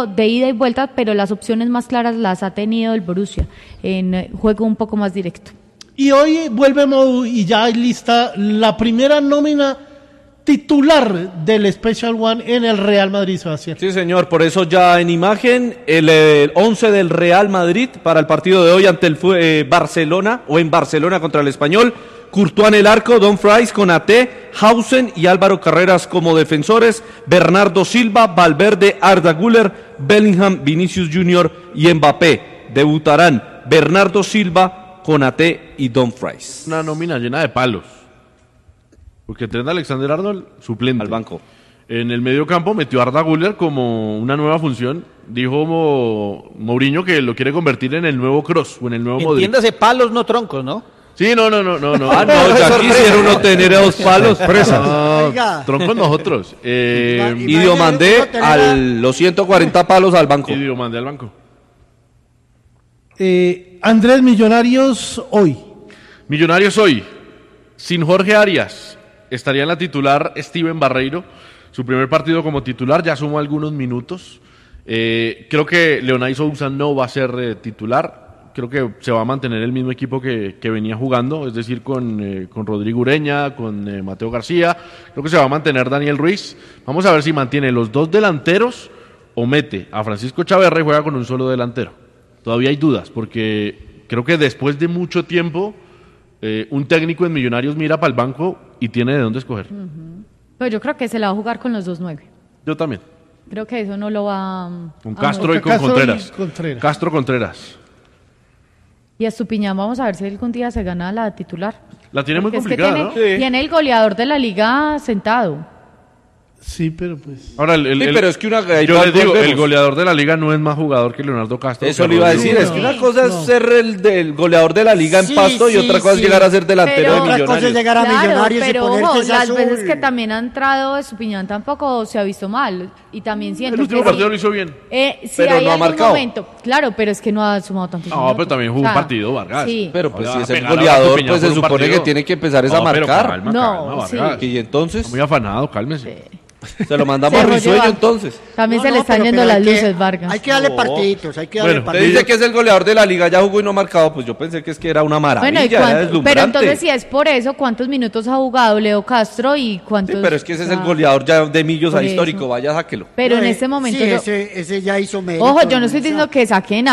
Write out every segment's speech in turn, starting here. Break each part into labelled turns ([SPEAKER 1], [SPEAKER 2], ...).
[SPEAKER 1] partido de ida y vuelta, pero las opciones más claras las ha tenido el Borussia, en juego un poco más directo.
[SPEAKER 2] Y hoy vuelve Mou y ya hay lista la primera nómina titular del Special One en el Real Madrid, Sebastián.
[SPEAKER 3] Sí, señor, por eso ya en imagen el 11 del Real Madrid para el partido de hoy ante el Barcelona, o en Barcelona contra el Español. Courtois en el arco, Dumfries, Konaté, Hausen y Álvaro Carreras como defensores, Bernardo Silva, Valverde, Arda Güler, Bellingham, Vinicius Junior y Mbappé. Debutarán Bernardo Silva, Konaté y Dumfries.
[SPEAKER 4] Una nómina llena de palos. Porque Trent Alexander-Arnold, suplente.
[SPEAKER 3] Al banco.
[SPEAKER 4] En el medio campo metió a Arda Güler como una nueva función. Dijo Mourinho que lo quiere convertir en el nuevo Kroos o en el nuevo Modric.
[SPEAKER 5] Entiéndase, palos, no troncos, ¿no?
[SPEAKER 4] Sí, no.
[SPEAKER 3] Ah, no, ya quisiera uno tener a 2 palos.
[SPEAKER 4] No, troncos nosotros.
[SPEAKER 3] Y Diomandé a los 140 palos al banco.
[SPEAKER 4] Y Diomandé al banco.
[SPEAKER 2] Andrés, Millonarios hoy.
[SPEAKER 4] Millonarios hoy. Sin Jorge Arias. Estaría en la titular Steven Barreiro. Su primer partido como titular, ya sumó algunos minutos. Creo que Leonay Sousa no va a ser titular. Creo que se va a mantener el mismo equipo que venía jugando, es decir, con Rodrigo Ureña, con Mateo García. Creo que se va a mantener Daniel Ruiz. Vamos a ver si mantiene los 2 delanteros o mete a Francisco Chaverra y juega con un solo delantero. Todavía hay dudas, porque creo que después de mucho tiempo un técnico en Millonarios mira para el banco y tiene de dónde escoger.
[SPEAKER 1] Pues yo creo que se la va a jugar con los 2-9.
[SPEAKER 4] Yo también.
[SPEAKER 1] Creo que eso no lo va
[SPEAKER 4] con Castro y con Contreras. Castro Contreras.
[SPEAKER 1] Y a Estupiñán, vamos a ver si algún día se gana la titular.
[SPEAKER 4] La tiene
[SPEAKER 1] porque
[SPEAKER 4] muy complicada,
[SPEAKER 1] ¿no? Sí. Tiene el goleador de la liga sentado.
[SPEAKER 2] Sí, pero pues...
[SPEAKER 4] Ahora,
[SPEAKER 3] pero es que yo
[SPEAKER 4] les digo, el goleador de la liga no es más jugador que Leonardo Castro.
[SPEAKER 3] Eso le iba a decir, es que una cosa es ser el goleador de la liga en Pasto y otra cosa es llegar a ser delantero de Millonarios.
[SPEAKER 6] Otra cosa es llegar a Millonarios
[SPEAKER 1] pero
[SPEAKER 6] y ponerse
[SPEAKER 1] ojo,
[SPEAKER 6] ese
[SPEAKER 1] las
[SPEAKER 6] azul.
[SPEAKER 1] veces que también ha entrado Estupiñán tampoco se ha visto mal. Y también siento
[SPEAKER 4] el último partido lo hizo bien.
[SPEAKER 1] Si
[SPEAKER 3] pero
[SPEAKER 1] hay
[SPEAKER 3] no ha
[SPEAKER 1] algún
[SPEAKER 3] marcado.
[SPEAKER 1] momento, claro, pero es que no ha sumado tantos minutos.
[SPEAKER 4] No, pero también jugó un partido, Vargas.
[SPEAKER 1] Sí.
[SPEAKER 3] Pero pues
[SPEAKER 4] No,
[SPEAKER 3] si es el
[SPEAKER 4] pegar a
[SPEAKER 3] goleador,
[SPEAKER 4] Estupiñán
[SPEAKER 3] pues se
[SPEAKER 4] por un
[SPEAKER 3] supone
[SPEAKER 4] partido.
[SPEAKER 3] que tiene que empezar a
[SPEAKER 4] Pero
[SPEAKER 3] marcar.
[SPEAKER 4] calma, Vargas.
[SPEAKER 3] Y entonces
[SPEAKER 4] Muy afanado, cálmese.
[SPEAKER 3] se lo mandamos a Risueño entonces.
[SPEAKER 1] También se le están yendo las luces, Vargas.
[SPEAKER 6] Hay que darle partiditos, hay que darle
[SPEAKER 4] Bueno,
[SPEAKER 3] Te
[SPEAKER 6] partidos.
[SPEAKER 3] dice que es el goleador de la liga, ya jugó y no ha marcado, pues yo pensé que era una maravilla,
[SPEAKER 1] Bueno,
[SPEAKER 3] era deslumbrante.
[SPEAKER 1] pero entonces si es por eso, ¿cuántos minutos ha jugado Leo Castro y cuántos?
[SPEAKER 3] Sí, pero es que ese es el goleador ya de Millos
[SPEAKER 1] Por
[SPEAKER 3] histórico,
[SPEAKER 1] eso.
[SPEAKER 3] vaya, sáquelo.
[SPEAKER 1] Pero en
[SPEAKER 6] No,
[SPEAKER 1] este momento
[SPEAKER 6] sí,
[SPEAKER 1] yo-
[SPEAKER 6] ese ya hizo mérito.
[SPEAKER 1] Ojo, yo no estoy diciendo que saquen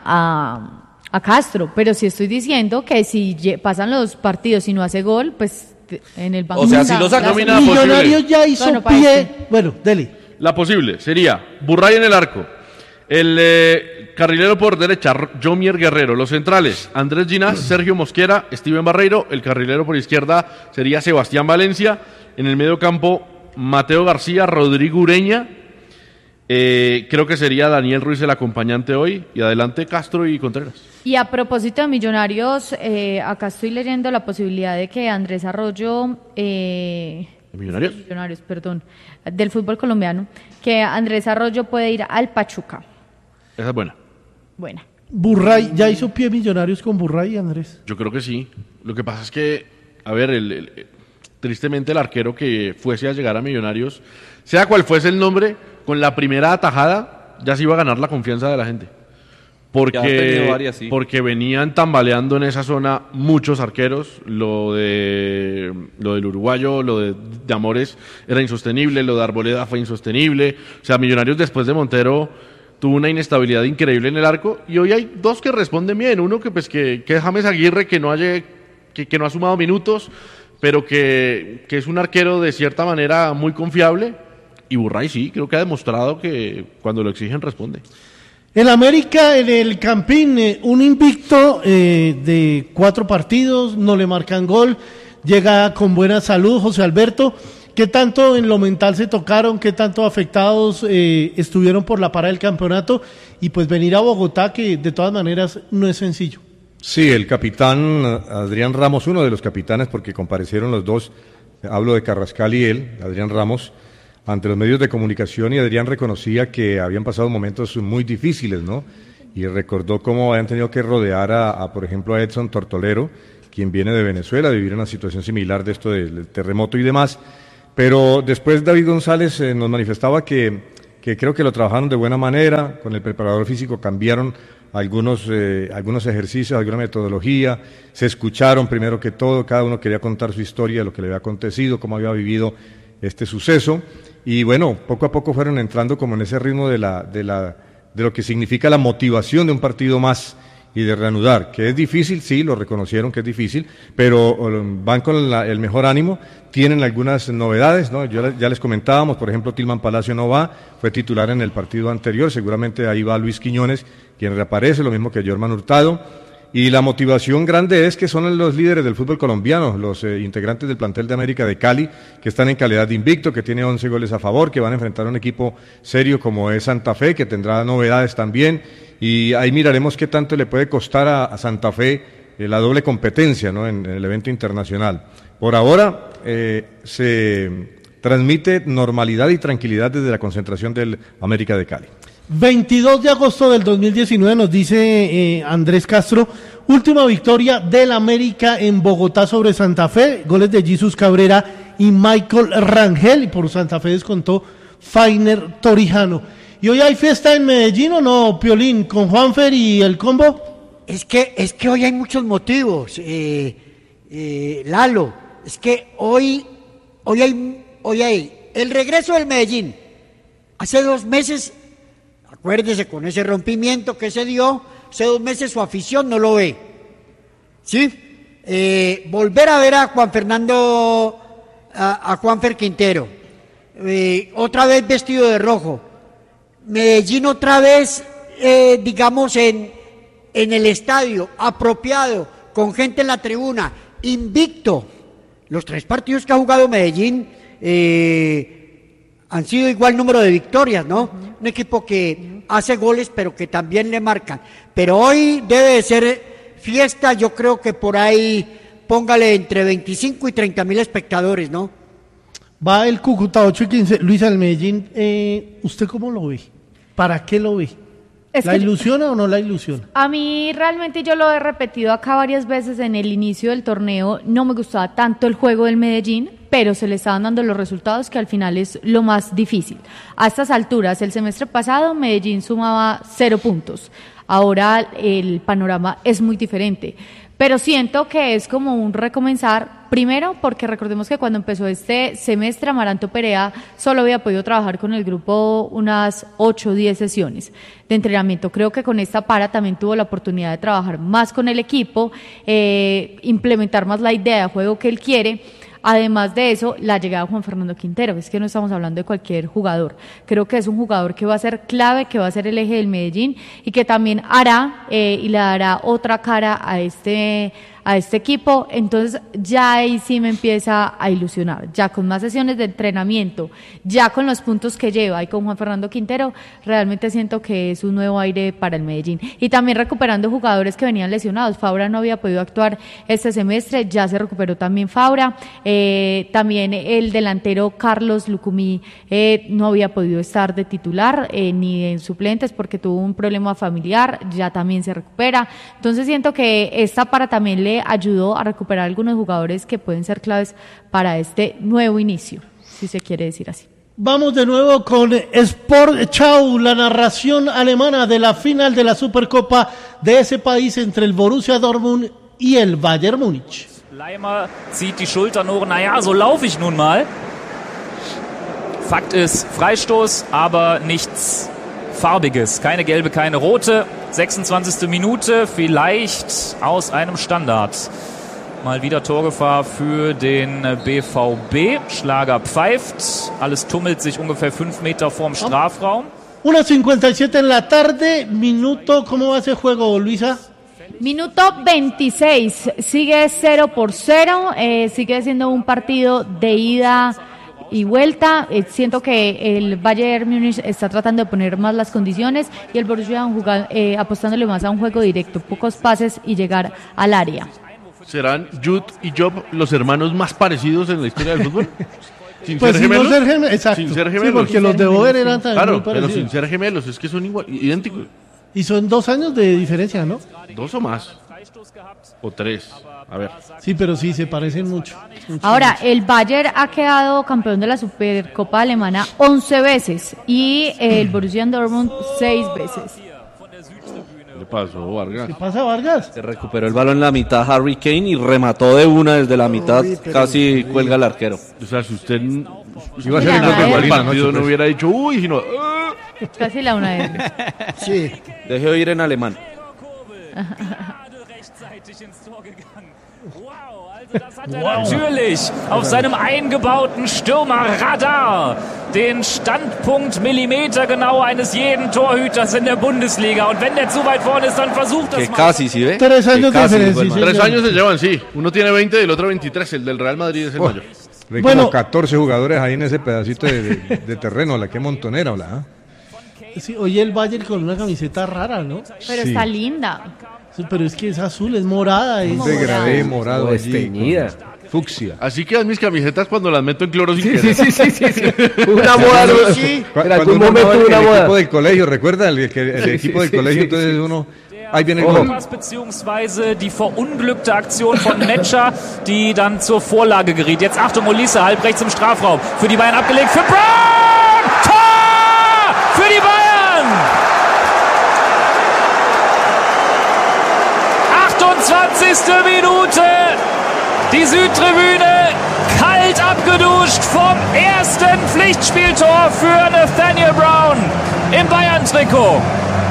[SPEAKER 1] a Castro, pero sí estoy diciendo que si pasan los partidos y no hace gol, pues en el banco.
[SPEAKER 3] O sea,
[SPEAKER 1] está-
[SPEAKER 3] si lo sacan,
[SPEAKER 1] gracias.
[SPEAKER 4] Nómina
[SPEAKER 2] Millonarios
[SPEAKER 4] posible.
[SPEAKER 2] ya hizo
[SPEAKER 1] Bueno, para
[SPEAKER 2] pie.
[SPEAKER 1] este.
[SPEAKER 2] Bueno, dele.
[SPEAKER 4] La posible sería Burray en el arco, el carrilero por derecha, Jomier Guerrero, los centrales, Andrés Ginás, Sergio Mosquera, Steven Barreiro, el carrilero por izquierda sería Sebastián Valencia, en el medio campo Mateo García, Rodrigo Ureña, creo que sería Daniel Ruiz el acompañante hoy, y adelante Castro y Contreras.
[SPEAKER 1] Y a propósito de Millonarios, acá estoy leyendo la posibilidad de que Andrés Arroyo,
[SPEAKER 4] ¿De Millonarios?
[SPEAKER 1] Millonarios, perdón, del fútbol colombiano, que Andrés Arroyo puede ir al Pachuca.
[SPEAKER 4] Esa es buena.
[SPEAKER 1] Buena.
[SPEAKER 2] Burray, ya hizo pie Millonarios con Burray, Andrés.
[SPEAKER 4] Yo creo que sí. Lo que pasa es que, a ver, tristemente el arquero que fuese a llegar a Millonarios, sea cual fuese el nombre, con la primera atajada ya se iba a ganar la confianza de la gente.
[SPEAKER 3] Ya ha tenido varias, sí.
[SPEAKER 4] Porque venían tambaleando en esa zona muchos arqueros. Lo del uruguayo, lo de Amores era insostenible, lo de Arboleda fue insostenible. O sea, Millonarios después de Montero tuvo una inestabilidad increíble en el arco y hoy hay dos que responden bien. Uno que es James Aguirre, que no ha sumado minutos, pero que es un arquero de cierta manera muy confiable. Y Burray sí, creo que ha demostrado que cuando lo exigen responde.
[SPEAKER 2] El América en el Campín, un invicto de 4 partidos, no le marcan gol, llega con buena salud José Alberto. ¿Qué tanto en lo mental se tocaron? ¿Qué tanto afectados estuvieron por la para del campeonato? Y pues venir a Bogotá, que de todas maneras no es sencillo.
[SPEAKER 7] Sí, el capitán Adrián Ramos, uno de los capitanes, porque comparecieron los dos, hablo de Carrascal y él, Adrián Ramos, ante los medios de comunicación, y Adrián reconocía que habían pasado momentos muy difíciles, ¿no? Y recordó cómo habían tenido que rodear por ejemplo, a Edson Tortolero, quien viene de Venezuela, a vivir una situación similar de esto del terremoto y demás. Pero después David González nos manifestaba que que creo que lo trabajaron de buena manera, con el preparador físico cambiaron algunos ejercicios, alguna metodología, se escucharon primero que todo, cada uno quería contar su historia, lo que le había acontecido, cómo había vivido este suceso, y bueno, poco a poco fueron entrando como en ese ritmo de lo que significa la motivación de un partido más y de reanudar, que es difícil, sí, lo reconocieron que es difícil, pero van con el mejor ánimo, tienen algunas novedades, ¿no? Ya les comentábamos, por ejemplo, Tilman Palacio no va, fue titular en el partido anterior, seguramente ahí va Luis Quiñones, quien reaparece, lo mismo que Jorman Hurtado, y la motivación grande es que son los líderes del fútbol colombiano, los integrantes del plantel de América de Cali, que están en calidad de invicto, que tiene 11 goles a favor, que van a enfrentar a un equipo serio como es Santa Fe, que tendrá novedades también, y ahí miraremos qué tanto le puede costar a Santa Fe la doble competencia, ¿no? en el evento internacional. Por ahora se transmite normalidad y tranquilidad desde la concentración del América de Cali.
[SPEAKER 2] 22 de agosto del 2019 nos dice Andrés Castro, última victoria del América en Bogotá sobre Santa Fe, goles de Jesus Cabrera y Michael Rangel, y por Santa Fe descontó Fainer Torijano. ¿Y hoy hay fiesta en Medellín o no, Piolín, con Juanfer y el combo?
[SPEAKER 6] Es que hoy hay muchos motivos, Lalo, es que hoy hay el regreso del Medellín. Hace 2 meses, acuérdese con ese rompimiento que se dio, hace 2 meses su afición no lo ve, ¿sí? Volver a ver a Juan Fernando, a Juanfer Quintero, otra vez vestido de rojo, Medellín otra vez, digamos, en el estadio, apropiado, con gente en la tribuna, invicto. Los 3 partidos que ha jugado Medellín han sido igual número de victorias, ¿no? Un equipo que hace goles, pero que también le marcan. Pero hoy debe de ser fiesta, yo creo que por ahí, póngale entre 25 y 30.000 espectadores, ¿no?
[SPEAKER 2] Va el Cúcuta 8-15, Luisa, el Medellín, ¿usted cómo lo ve? ¿Para qué lo ve? ¿La ilusiona o no la ilusiona?
[SPEAKER 1] A mí realmente, yo lo he repetido acá varias veces en el inicio del torneo, no me gustaba tanto el juego del Medellín, pero se le estaban dando los resultados, que al final es lo más difícil. A estas alturas, el semestre pasado Medellín sumaba 0 puntos, ahora el panorama es muy diferente, pero siento que es como un recomenzar. Primero, porque recordemos que cuando empezó este semestre, Amaranto Perea solo había podido trabajar con el grupo unas 8 o 10 sesiones de entrenamiento. Creo que con esta para también tuvo la oportunidad de trabajar más con el equipo, implementar más la idea de juego que él quiere. Además de eso, la llegada de Juan Fernando Quintero, es que no estamos hablando de cualquier jugador. Creo que es un jugador que va a ser clave, que va a ser el eje del Medellín y que también hará y le dará otra cara a este equipo. Entonces ya ahí sí me empieza a ilusionar, ya con más sesiones de entrenamiento, ya con los puntos que lleva y con Juan Fernando Quintero, realmente siento que es un nuevo aire para el Medellín. Y también recuperando jugadores que venían lesionados. Fabra no había podido actuar este semestre, ya se recuperó también Fabra, también el delantero Carlos Lucumí no había podido estar de titular ni en suplentes porque tuvo un problema familiar, ya también se recupera. Entonces siento que esta para también le ayudó a recuperar algunos jugadores que pueden ser claves para este nuevo inicio, si se quiere decir así.
[SPEAKER 2] Vamos de nuevo con Sport Schau, la narración alemana de la final de la Supercopa de ese país entre el Borussia Dortmund y el Bayern Múnich.
[SPEAKER 5] Leimer zieht die Schultern hoch, naja, so laufe ich nun mal. Fakt ist, Freistoß, aber nichts Farbiges. Keine gelbe, keine rote. 26. Minute, vielleicht aus einem Standard. Mal wieder Torgefahr für den BVB. Schlager pfeift. Alles tummelt sich ungefähr 5 Meter vorm Strafraum.
[SPEAKER 2] 1:57 en la tarde. Minuto, ¿cómo va ese juego, Luisa?
[SPEAKER 1] Minuto 26, sigue 0-0, sigue siendo un partido de ida y vuelta. Siento que el Bayern Múnich está tratando de poner más las condiciones y el Borussia apostándole más a un juego directo, pocos pases y llegar al área.
[SPEAKER 4] ¿Serán Jude y Job los hermanos más parecidos en la historia del fútbol? ¿Sin
[SPEAKER 2] pues
[SPEAKER 4] ser gemelos?
[SPEAKER 2] No ser gemelos, exacto.
[SPEAKER 4] Sin ser gemelos.
[SPEAKER 2] Sí, porque los de Boer eran también
[SPEAKER 4] claro,
[SPEAKER 2] muy parecidos.
[SPEAKER 4] pero sin ser gemelos, es que son igual, idénticos.
[SPEAKER 2] Y son 2 años de diferencia, ¿no?
[SPEAKER 4] 2 o más. O 3. A ver.
[SPEAKER 2] Sí, pero sí, se parecen mucho.
[SPEAKER 1] Ahora, el Bayern ha quedado campeón de la Supercopa Alemana 11 veces y el Borussia Dortmund 6 veces.
[SPEAKER 4] ¿Qué le pasó, Vargas?
[SPEAKER 2] ¿Qué pasa, Vargas?
[SPEAKER 3] Se recuperó el balón en la mitad Harry Kane y remató de una desde la mitad, casi cuelga el arquero.
[SPEAKER 4] O sea, si usted
[SPEAKER 7] Iba a ser el
[SPEAKER 1] Mira,
[SPEAKER 7] gol de
[SPEAKER 1] el
[SPEAKER 7] Guarino
[SPEAKER 4] partido
[SPEAKER 7] anoche,
[SPEAKER 4] no
[SPEAKER 7] pues.
[SPEAKER 4] hubiera dicho, uy, sino...
[SPEAKER 1] Casi la una vez.
[SPEAKER 6] Sí.
[SPEAKER 3] Deje oír en alemán.
[SPEAKER 5] Natürlich auf seinem eingebauten Stürmerradar den Standpunkt millimetergenau eines jeden Torhüters in der Bundesliga. Und wenn der zu weit vorne ist, dann versucht das
[SPEAKER 3] Que
[SPEAKER 5] mal.
[SPEAKER 3] casi, ¿sí ve?
[SPEAKER 2] 3
[SPEAKER 3] Que
[SPEAKER 2] años de
[SPEAKER 3] casi,
[SPEAKER 2] diferencia,
[SPEAKER 3] fue el
[SPEAKER 2] sí.
[SPEAKER 4] 3 años se llevan, sí. Uno tiene 20 y el otro 23. El del Real Madrid es el mayor.
[SPEAKER 7] Hay
[SPEAKER 2] Bueno.
[SPEAKER 7] como 14 jugadores ahí en ese pedacito de terreno, la que montonera, hola. ¿Ah?
[SPEAKER 2] Sí, oye, el Bayern con una camiseta rara, ¿no?
[SPEAKER 1] Pero
[SPEAKER 7] Sí.
[SPEAKER 1] está linda.
[SPEAKER 2] Sí, pero es que es azul, es morada. Es...
[SPEAKER 1] Como
[SPEAKER 7] Degradé
[SPEAKER 1] morado.
[SPEAKER 7] morado allí.
[SPEAKER 8] Desteñida.
[SPEAKER 7] Fucsia.
[SPEAKER 4] Así quedan mis camisetas cuando las meto en cloro sin querer.
[SPEAKER 8] Sí. Una moda, ¿no?
[SPEAKER 6] Sí.
[SPEAKER 8] En algún
[SPEAKER 7] Cuando uno
[SPEAKER 8] momento
[SPEAKER 7] andaba en
[SPEAKER 8] una
[SPEAKER 7] el
[SPEAKER 8] moda.
[SPEAKER 7] equipo del colegio, ¿recuerda? El equipo del colegio, entonces uno... Ahí viene el gol.
[SPEAKER 5] Beziehungsweise die verunglückte Aktion von Metscher, die dann zur Vorlage geriet. Jetzt Achtung, Olise, halb rechts im Strafraum. Für die Bayern abgelegt, für Brown! Tor! Für die Bayern! 28. Minute. Die Südtribüne kalt abgeduscht vom ersten Pflichtspieltor für Nathaniel Brown im Bayern-Trikot.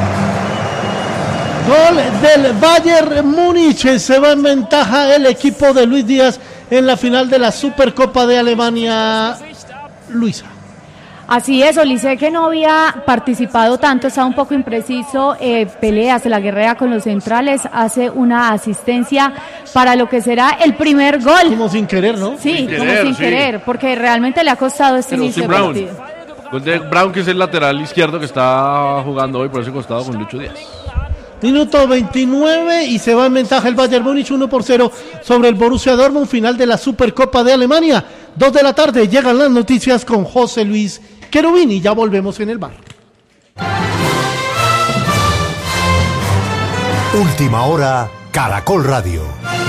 [SPEAKER 2] Gol del Bayern Múnich. Se va en ventaja el equipo de Luis Díaz en la final de la Supercopa de Alemania. Luisa.
[SPEAKER 1] Así es, Olise, que no había participado tanto, estaba un poco impreciso, peleas, la guerrea con los centrales, hace una asistencia para lo que será el primer gol.
[SPEAKER 2] Como sin querer, ¿no?
[SPEAKER 1] Sí,
[SPEAKER 4] Sin
[SPEAKER 1] como
[SPEAKER 4] querer,
[SPEAKER 1] sin
[SPEAKER 4] sí.
[SPEAKER 1] querer, porque realmente le ha costado este
[SPEAKER 4] Pero
[SPEAKER 1] inicio
[SPEAKER 4] sin
[SPEAKER 1] de
[SPEAKER 4] Brown.
[SPEAKER 1] partido.
[SPEAKER 4] Gol de Brown, que es el lateral izquierdo que está jugando hoy por ese costado con Lucho Díaz.
[SPEAKER 2] Minuto 29 y se va en ventaja el Bayern Múnich 1-0 sobre el Borussia Dortmund, final de la Supercopa de Alemania. 2 de la tarde llegan las noticias con José Luis Cherubini. Ya volvemos en el bar.
[SPEAKER 9] Última hora, Caracol Radio.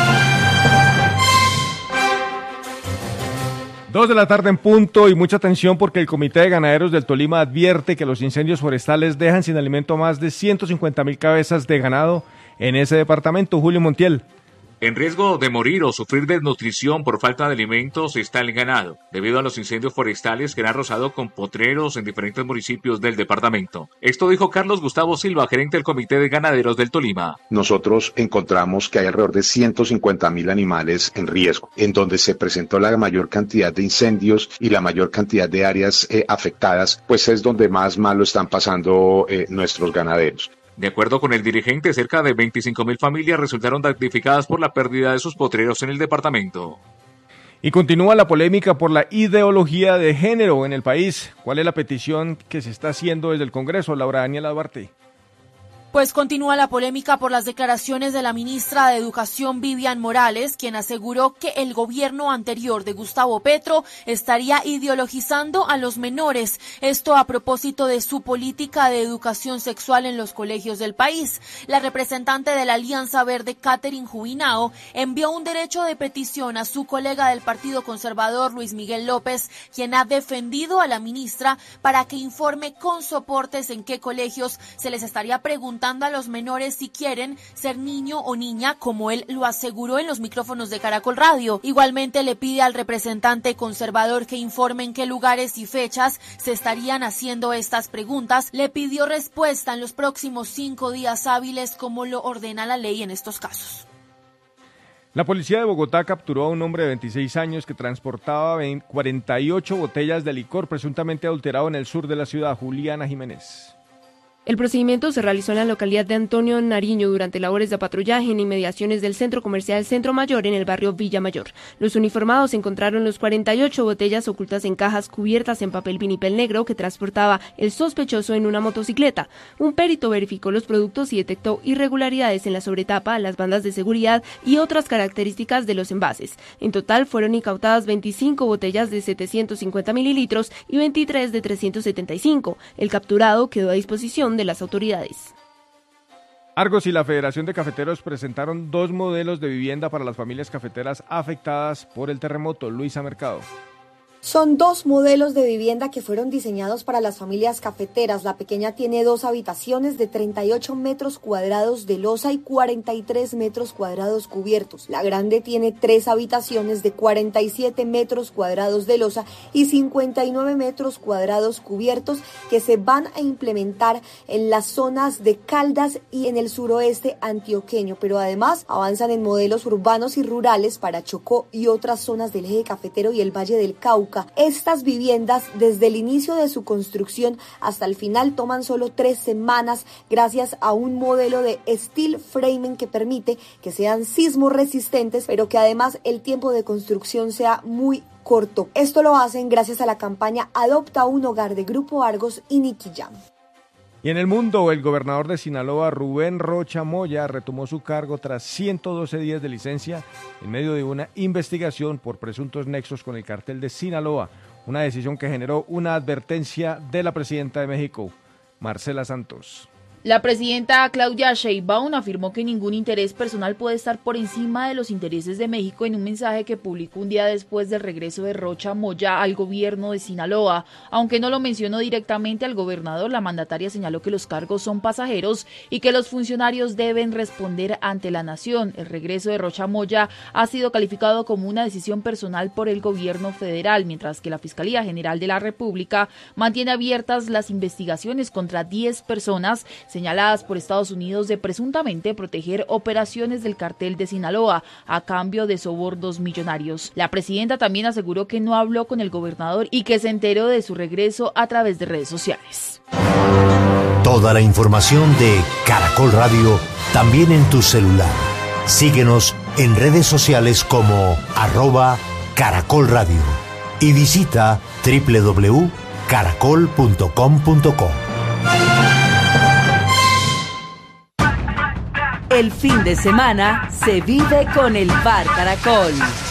[SPEAKER 10] 2 de la tarde en punto y mucha atención porque el Comité de Ganaderos del Tolima advierte que los incendios forestales dejan sin alimento a más de 150.000 cabezas de ganado en ese departamento. Julio Montiel.
[SPEAKER 11] En riesgo de morir o sufrir desnutrición por falta de alimentos está el ganado, debido a los incendios forestales que han arrasado con potreros en diferentes municipios del departamento. Esto dijo Carlos Gustavo Silva, gerente del Comité de Ganaderos del Tolima.
[SPEAKER 12] Nosotros encontramos que hay alrededor de 150.000 animales en riesgo, en donde se presentó la mayor cantidad de incendios y la mayor cantidad de áreas afectadas, pues es donde más mal lo están pasando nuestros ganaderos.
[SPEAKER 11] De acuerdo con el dirigente, cerca de 25.000 familias resultaron damnificadas por la pérdida de sus potreros en el departamento.
[SPEAKER 10] Y continúa la polémica por la ideología de género en el país. ¿Cuál es la petición que se está haciendo desde el Congreso, Laura Daniela Duarte?
[SPEAKER 13] Pues continúa la polémica por las declaraciones de la ministra de Educación, Vivian Morales, quien aseguró que el gobierno anterior de Gustavo Petro estaría ideologizando a los menores. Esto a propósito de su política de educación sexual en los colegios del país. La representante de la Alianza Verde, Catherine Jubinao, envió un derecho de petición a su colega del Partido Conservador, Luis Miguel López, quien ha defendido a la ministra para que informe con soportes en qué colegios se les estaría preguntando a los menores si quieren ser niño o niña, como él lo aseguró en los micrófonos de Caracol Radio. Igualmente le pide al representante conservador que informe en qué lugares y fechas se estarían haciendo estas preguntas. Le pidió respuesta en los próximos 5 días hábiles, como lo ordena la ley en estos casos.
[SPEAKER 10] La policía de Bogotá capturó a un hombre de 26 años que transportaba 48 botellas de licor presuntamente adulterado en el sur de la ciudad. Juliana Jiménez.
[SPEAKER 14] El procedimiento se realizó en la localidad de Antonio Nariño durante labores de patrullaje en inmediaciones del centro comercial Centro Mayor en el barrio Villa Mayor. Los uniformados encontraron los 48 botellas ocultas en cajas cubiertas en papel vinipel negro que transportaba el sospechoso en una motocicleta. Un perito verificó los productos y detectó irregularidades en la sobretapa, las bandas de seguridad y otras características de los envases. En total fueron incautadas 25 botellas de 750 mililitros y 23 de 375. El capturado quedó a disposición de las autoridades.
[SPEAKER 10] Argos y la Federación de Cafeteros presentaron 2 modelos de vivienda para las familias cafeteras afectadas por el terremoto. Luisa Mercado.
[SPEAKER 15] Son 2 modelos de vivienda que fueron diseñados para las familias cafeteras. La pequeña tiene 2 habitaciones de 38 metros cuadrados de losa y 43 metros cuadrados cubiertos. La grande tiene 3 habitaciones de 47 metros cuadrados de losa y 59 metros cuadrados cubiertos que se van a implementar en las zonas de Caldas y en el suroeste antioqueño, pero además avanzan en modelos urbanos y rurales para Chocó y otras zonas del eje cafetero y el Valle del Cauca. Estas viviendas, desde el inicio de su construcción hasta el final, toman solo 3 semanas gracias a un modelo de steel framing que permite que sean sismo resistentes, pero que además el tiempo de construcción sea muy corto. Esto lo hacen gracias a la campaña Adopta un Hogar de Grupo Argos y Nicky Jam.
[SPEAKER 10] Y en el mundo, el gobernador de Sinaloa, Rubén Rocha Moya, retomó su cargo tras 112 días de licencia en medio de una investigación por presuntos nexos con el cartel de Sinaloa, una decisión que generó una advertencia de la presidenta de México, Marcela Santos.
[SPEAKER 16] La presidenta Claudia Sheinbaum afirmó que ningún interés personal puede estar por encima de los intereses de México en un mensaje que publicó un día después del regreso de Rocha Moya al gobierno de Sinaloa. Aunque no lo mencionó directamente al gobernador, la mandataria señaló que los cargos son pasajeros y que los funcionarios deben responder ante la nación. El regreso de Rocha Moya ha sido calificado como una decisión personal por el gobierno federal, mientras que la Fiscalía General de la República mantiene abiertas las investigaciones contra 10 personas señaladas por Estados Unidos de presuntamente proteger operaciones del cartel de Sinaloa a cambio de sobornos millonarios. La presidenta también aseguró que no habló con el gobernador y que se enteró de su regreso a través de redes sociales.
[SPEAKER 9] Toda la información de Caracol Radio también en tu celular. Síguenos en redes sociales como @Caracol Radio y visita www.caracol.com.co.
[SPEAKER 17] El fin de semana se vive con el Bar Caracol.